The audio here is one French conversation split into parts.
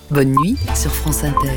Bonne nuit sur France Inter.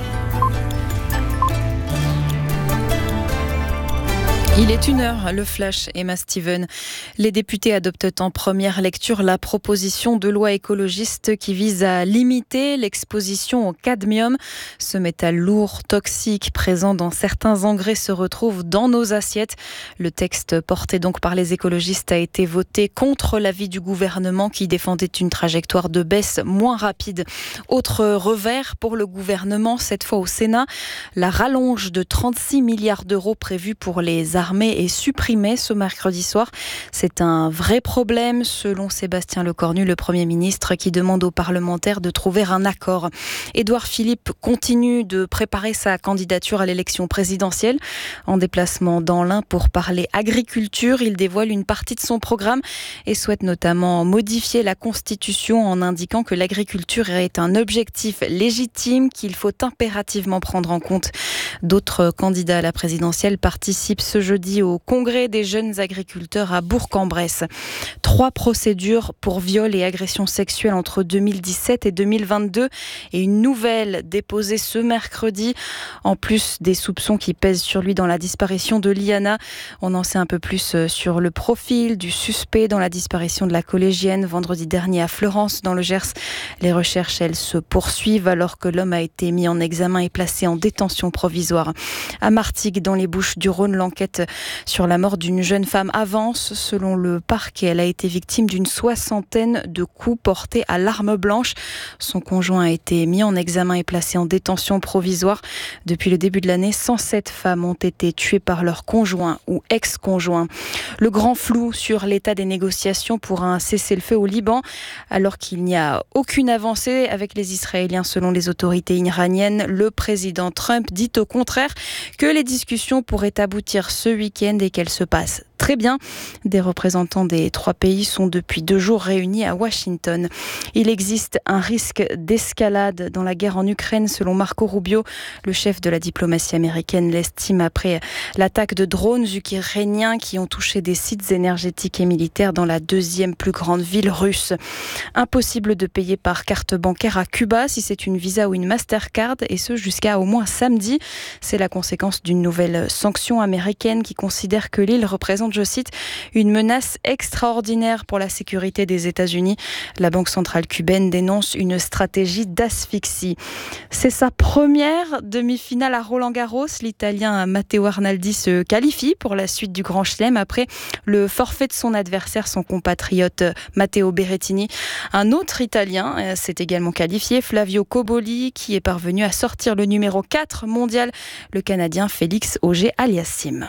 Il est 1h, le flash, Emma Steven. Les députés adoptent en première lecture la proposition de loi écologiste qui vise à limiter l'exposition au cadmium. Ce métal lourd, toxique, présent dans certains engrais se retrouve dans nos assiettes. Le texte porté donc par les écologistes a été voté contre l'avis du gouvernement qui défendait une trajectoire de baisse moins rapide. Autre revers pour le gouvernement, cette fois au Sénat, la rallonge de 36 milliards d'euros prévue pour les armée est supprimée ce mercredi soir. C'est un vrai problème, selon Sébastien Lecornu, le Premier ministre, qui demande aux parlementaires de trouver un accord. Édouard Philippe continue de préparer sa candidature à l'élection présidentielle. En déplacement dans l'Ain pour parler agriculture, il dévoile une partie de son programme et souhaite notamment modifier la Constitution en indiquant que l'agriculture est un objectif légitime qu'il faut impérativement prendre en compte. D'autres candidats à la présidentielle participent ce jeudi au congrès des jeunes agriculteurs à Bourg-en-Bresse. 3 procédures pour viol et agression sexuelle entre 2017 et 2022 et une nouvelle déposée ce mercredi. En plus des soupçons qui pèsent sur lui dans la disparition de Liana, on en sait un peu plus sur le profil du suspect dans la disparition de la collégienne vendredi dernier à Fleurance dans le Gers. Les recherches, elles, se poursuivent alors que l'homme a été mis en examen et placé en détention provisoire. À Martigues, dans les Bouches-du-Rhône, l'enquête sur la mort d'une jeune femme avance. Selon le parquet, elle a été victime d'une 60aine de coups portés à l'arme blanche. Son conjoint a été mis en examen et placé en détention provisoire. Depuis le début de l'année, 107 femmes ont été tuées par leur conjoint ou ex-conjoint. Le grand flou sur l'état des négociations pour un cessez-le-feu au Liban, alors qu'il n'y a aucune avancée avec les Israéliens selon les autorités iraniennes. Le président Trump dit au contraire que les discussions pourraient aboutir ce week-end et qu'elles se passent très bien. Des représentants des 3 pays sont depuis 2 jours réunis à Washington. Il existe un risque d'escalade dans la guerre en Ukraine selon Marco Rubio. Le chef de la diplomatie américaine l'estime après l'attaque de drones ukrainiens qui ont touché des sites énergétiques et militaires dans la 2e plus grande ville russe. Impossible de payer par carte bancaire à Cuba si c'est une Visa ou une Mastercard, et ce jusqu'à au moins samedi. C'est la conséquence d'une nouvelle sanction américaine qui considère que l'île représente, je cite, une menace extraordinaire pour la sécurité des États-Unis. La Banque centrale cubaine dénonce une stratégie d'asphyxie. C'est sa première demi-finale à Roland-Garros. L'Italien Matteo Arnaldi se qualifie pour la suite du Grand Chelem après le forfait de son adversaire, son compatriote Matteo Berrettini. Un autre Italien s'est également qualifié, Flavio Cobolli, qui est parvenu à sortir le numéro 4 mondial, le Canadien Félix Auger-Aliassime.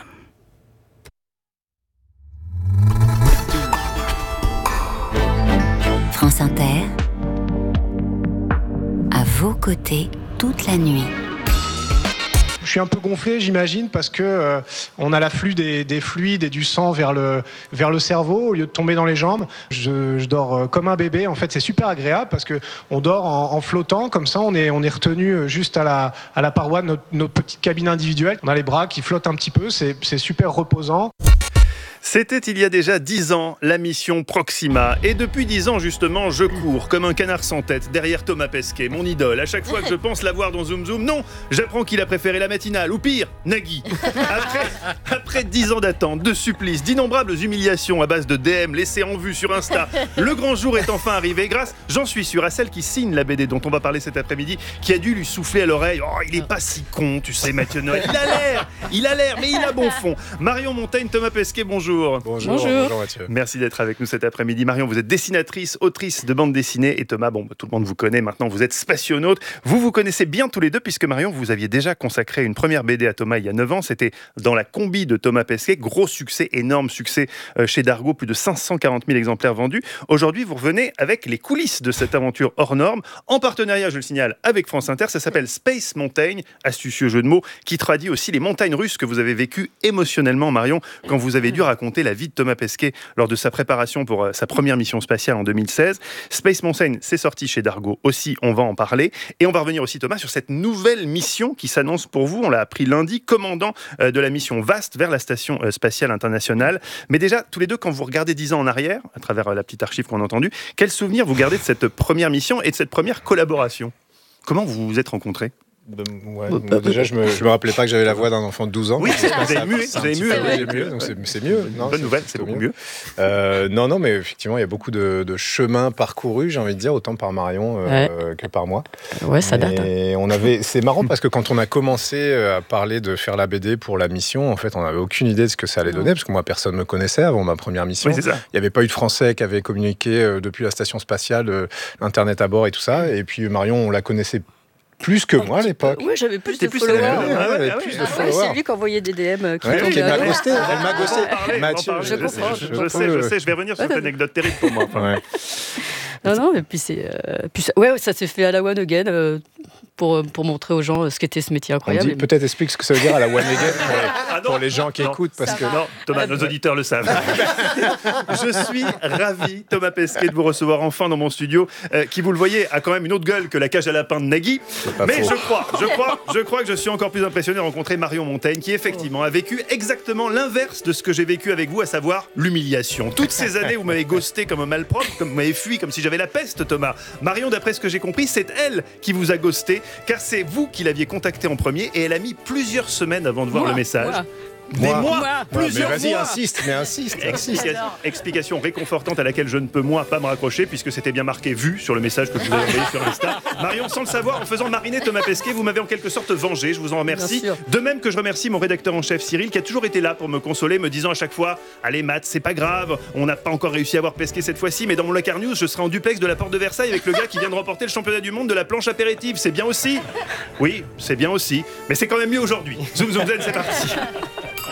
France Inter, à vos côtés toute la nuit. Je suis un peu gonflé, j'imagine, parce que on a l'afflux des fluides et du sang vers le cerveau au lieu de tomber dans les jambes. Je dors comme un bébé. En fait, c'est super agréable parce que on dort en flottant, comme ça, on est retenu juste à la paroi de notre petite cabine individuelle. On a les bras qui flottent un petit peu, c'est super reposant. C'était il y a déjà 10 ans, la mission Proxima. Et depuis 10 ans, justement, je cours comme un canard sans tête derrière Thomas Pesquet, mon idole. À chaque fois que je pense l'avoir dans Zoom Zoom, non, j'apprends qu'il a préféré la matinale, ou pire, Nagui. Après 10 ans d'attente, de supplices, d'innombrables humiliations à base de DM laissés en vue sur Insta, le grand jour est enfin arrivé grâce, j'en suis sûr, à celle qui signe la BD dont on va parler cet après-midi, qui a dû lui souffler à l'oreille. Oh, il est pas si con, tu sais, Mathieu Noël. Il a l'air, mais il a bon fond. Marion Montaigne, Thomas Pesquet, bonjour. Bonjour Mathieu. Merci d'être avec nous cet après-midi. Marion, vous êtes dessinatrice, autrice de bande dessinée, et Thomas, tout le monde vous connaît maintenant, vous êtes spationaute. Vous vous connaissez bien tous les deux, puisque Marion, vous aviez déjà consacré une première BD à Thomas il y a 9 ans, c'était dans la combi de Thomas Pesquet, gros succès, énorme succès chez Dargaud, plus de 540 000 exemplaires vendus. Aujourd'hui, vous revenez avec les coulisses de cette aventure hors norme, en partenariat, je le signale, avec France Inter. Ça s'appelle Space Mountain, astucieux jeu de mots, qui traduit aussi les montagnes russes que vous avez vécues émotionnellement, Marion, quand vous avez dû raconter la vie de Thomas Pesquet lors de sa préparation pour sa première mission spatiale en 2016. Space Mountain, c'est sorti chez Dargaud aussi, on va en parler. Et on va revenir aussi, Thomas, sur cette nouvelle mission qui s'annonce pour vous. On l'a appris lundi, commandant de la mission VAST vers la Station Spatiale Internationale. Mais déjà, tous les deux, quand vous regardez 10 ans en arrière, à travers la petite archive qu'on a entendue, quel souvenir vous gardez de cette première mission et de cette première collaboration ? Comment vous vous êtes rencontrés ? Déjà, je me rappelais pas que j'avais la voix d'un enfant de 12 ans. Oui, vous avez mué. Donc c'est mieux. Non, bonne nouvelle, c'est beaucoup mieux. Non, mais effectivement, il y a beaucoup de chemins parcourus, j'ai envie de dire, autant par Marion que par moi. Ouais, ça date. Et c'est marrant parce que quand on a commencé à parler de faire la BD pour la mission, en fait, on n'avait aucune idée de ce que ça allait donner, parce que moi, personne ne me connaissait avant ma première mission. Oui, c'est ça. Il n'y avait pas eu de Français qui avait communiqué depuis la station spatiale, Internet à bord et tout ça. Et puis Marion, on la connaissait plus que moi à l'époque. Oui, j'avais plus de plus followers. followers. C'est lui qui envoyait des DM. Elle m'a ghosté. Mathieu, je sais, je vais revenir sur cette anecdote terrible pour moi. Non, mais puis ça s'est fait à la One Again pour montrer aux gens ce qu'était ce métier incroyable. Peut-être explique ce que ça veut dire à la One Again pour les gens qui écoutent. Parce que... Non, Thomas, nos auditeurs le savent. Je suis ravi, Thomas Pesquet, de vous recevoir enfin dans mon studio, qui, vous le voyez, a quand même une autre gueule que la cage à lapin de Nagui. Mais je crois que je suis encore plus impressionné de rencontrer Marion Montaigne, qui effectivement a vécu exactement l'inverse de ce que j'ai vécu avec vous, à savoir l'humiliation. Toutes ces années où vous m'avez ghosté comme un malpropre, comme vous m'avez fui, comme si j'avais la peste, Thomas. Marion, d'après ce que j'ai compris, c'est elle qui vous a ghosté, car c'est vous qui l'aviez contactée en premier, et elle a mis plusieurs semaines avant de voir le message. Plusieurs mais vas-y, mois. insiste. Explication réconfortante à laquelle je ne peux pas me raccrocher, puisque c'était bien marqué vu sur le message que je vous avais envoyé sur Insta. Marion, sans le savoir, en faisant mariner Thomas Pesquet, vous m'avez en quelque sorte vengé, je vous en remercie. De même que je remercie mon rédacteur en chef Cyril, qui a toujours été là pour me consoler, me disant à chaque fois: allez Matt, c'est pas grave, on n'a pas encore réussi à avoir Pesquet cette fois-ci, mais dans mon Locar News, je serai en duplex de la porte de Versailles avec le gars qui vient de remporter le championnat du monde de la planche apéritive. C'est bien aussi. Oui, c'est bien aussi, mais c'est quand même mieux aujourd'hui. Zoom, c'est parti.